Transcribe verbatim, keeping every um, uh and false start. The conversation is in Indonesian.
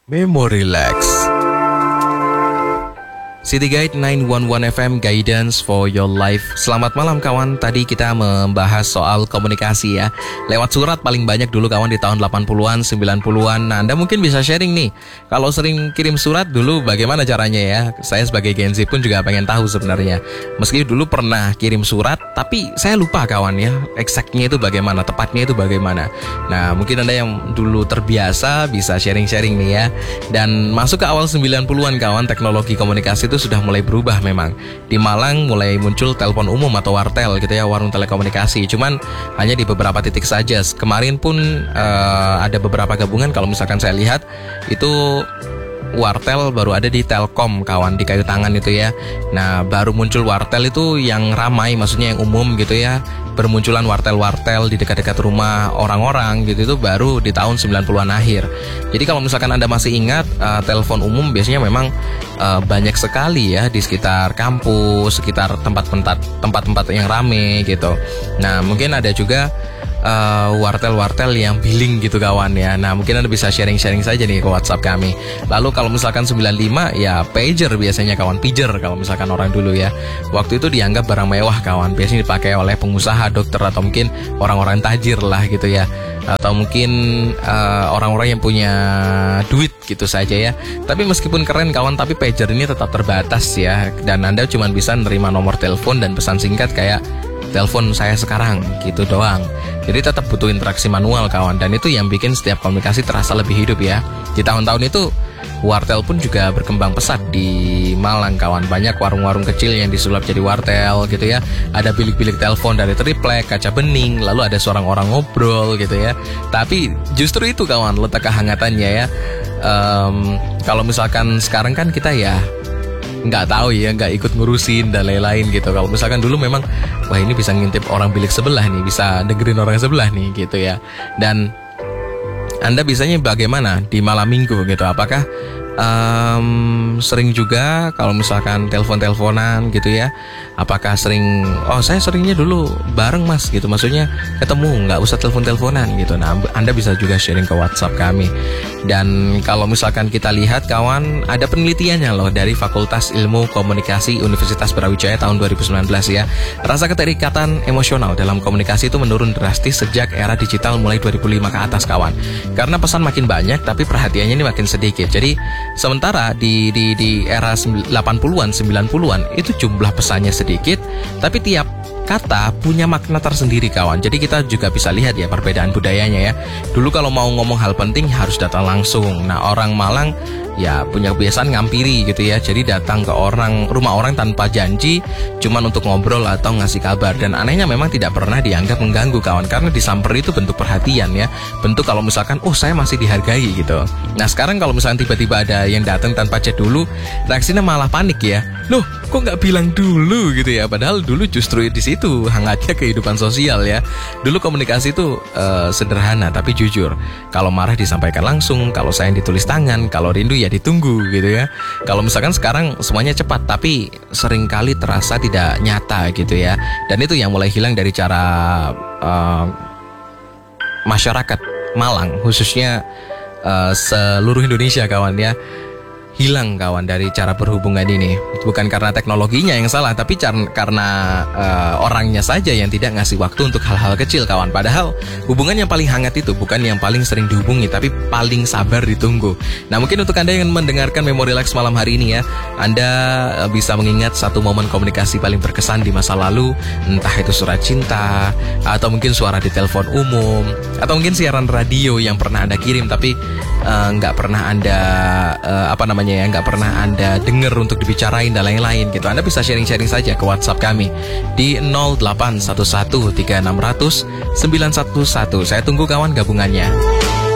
Memory Relax. City Guide sembilan satu satu F M, Guidance for your life. Selamat malam kawan. Tadi kita membahas soal komunikasi ya, lewat surat paling banyak dulu kawan di tahun delapan puluhan, sembilan puluhan. Nah, Anda mungkin bisa sharing nih, kalau sering kirim surat dulu bagaimana caranya ya. Saya sebagai Gen Z pun juga pengen tahu sebenarnya. Meski dulu pernah kirim surat, tapi saya lupa kawan ya, exactnya itu bagaimana, tepatnya itu bagaimana. Nah, mungkin Anda yang dulu terbiasa bisa sharing-sharing nih ya. Dan masuk ke awal sembilan puluhan kawan, teknologi komunikasi itu sudah mulai berubah memang. Di Malang mulai muncul telepon umum atau wartel gitu ya, warung telekomunikasi. Cuman hanya di beberapa titik saja. Kemarin pun uh, ada beberapa gabungan. Kalau misalkan saya lihat itu wartel baru ada di Telkom kawan, di kayu tangan itu ya. Nah, baru muncul wartel itu yang ramai, maksudnya yang umum gitu ya. Bermunculan wartel-wartel di dekat-dekat rumah orang-orang gitu, itu baru di tahun sembilan puluhan akhir. Jadi kalau misalkan Anda masih ingat, uh, telepon umum biasanya memang uh, banyak sekali ya di sekitar kampus, sekitar tempat-tempat tempat-tempat yang rame gitu. Nah, mungkin ada juga Uh, wartel-wartel yang billing gitu kawan ya. Nah, mungkin Anda bisa sharing-sharing saja nih ke WhatsApp kami. Lalu kalau misalkan sembilan puluh lima ya pager biasanya kawan, pager kalau misalkan orang dulu ya. Waktu itu dianggap barang mewah kawan, biasanya dipakai oleh pengusaha, dokter, atau mungkin orang-orang tajir lah gitu ya. Atau mungkin uh, orang-orang yang punya duit gitu saja ya. Tapi meskipun keren kawan, tapi pager ini tetap terbatas ya. Dan Anda cuma bisa nerima nomor telepon dan pesan singkat kayak telepon saya sekarang gitu doang. Jadi tetap butuh interaksi manual kawan. Dan itu yang bikin setiap komunikasi terasa lebih hidup ya. Di tahun-tahun itu wartel pun juga berkembang pesat di Malang kawan. Banyak warung-warung kecil yang disulap jadi wartel gitu ya. Ada bilik-bilik telepon dari triplek, kaca bening, lalu ada seorang orang ngobrol gitu ya. Tapi justru itu kawan letak kehangatannya ya. um, Kalau misalkan sekarang kan kita ya nggak tahu ya, nggak ikut ngurusin dan lain-lain gitu. Kalau misalkan dulu memang, wah ini bisa ngintip orang bilik sebelah nih, bisa dengerin orang sebelah nih gitu ya. Dan Anda bisanya bagaimana di malam minggu gitu? Apakah um, sering juga kalau misalkan telepon-teleponan gitu ya? Apakah sering, oh saya seringnya dulu bareng mas gitu, maksudnya ketemu, nggak usah telepon-teleponan gitu. Nah, Anda bisa juga sharing ke WhatsApp kami. Dan kalau misalkan kita lihat kawan, ada penelitiannya loh dari Fakultas Ilmu Komunikasi Universitas Brawijaya tahun dua ribu sembilan belas ya. Rasa keterikatan emosional dalam komunikasi itu menurun drastis sejak era digital mulai dua ribu lima ke atas kawan. Karena pesan makin banyak tapi perhatiannya ini makin sedikit. Jadi sementara di di di era delapan puluhan, sembilan puluhan itu jumlah pesannya sedikit, tapi tiap kata punya makna tersendiri kawan. Jadi kita juga bisa lihat ya perbedaan budayanya ya. Dulu kalau mau ngomong hal penting harus datang langsung. Nah, orang Malang ya punya kebiasaan ngampiri gitu ya. Jadi datang ke orang, rumah orang tanpa janji, cuman untuk ngobrol atau ngasih kabar. Dan anehnya memang tidak pernah dianggap mengganggu kawan, karena disamper itu bentuk perhatian ya. Bentuk kalau misalkan, oh saya masih dihargai gitu. Nah, sekarang kalau misalkan tiba-tiba ada yang datang tanpa chat dulu, reaksinya malah panik ya. Loh, kok nggak bilang dulu gitu ya? Padahal dulu justru di situ hangatnya kehidupan sosial ya. Dulu komunikasi itu uh, sederhana tapi jujur. Kalau marah disampaikan langsung, kalau sayang ditulis tangan, kalau rindu ya ditunggu gitu ya. Kalau misalkan sekarang semuanya cepat tapi seringkali terasa tidak nyata gitu ya. Dan itu yang mulai hilang dari cara uh, masyarakat Malang, khususnya uh, seluruh Indonesia kawan ya. Hilang kawan dari cara berhubungan ini. Bukan karena teknologinya yang salah, tapi car- karena uh, orangnya saja yang tidak ngasih waktu untuk hal-hal kecil kawan. Padahal hubungan yang paling hangat itu bukan yang paling sering dihubungi, tapi paling sabar ditunggu. Nah, mungkin untuk Anda yang mendengarkan Memory Relax malam hari ini ya, Anda uh, bisa mengingat satu momen komunikasi paling berkesan di masa lalu. Entah itu surat cinta, atau mungkin suara di telepon umum, atau mungkin siaran radio yang pernah Anda kirim tapi uh, nggak pernah Anda uh, apa namanya ya, nggak pernah Anda dengar untuk dibicarain dan lain-lain gitu. Anda bisa sharing-sharing saja ke WhatsApp kami di nol delapan satu satu tiga enam nol nol sembilan satu satu. Saya tunggu kawan gabungannya.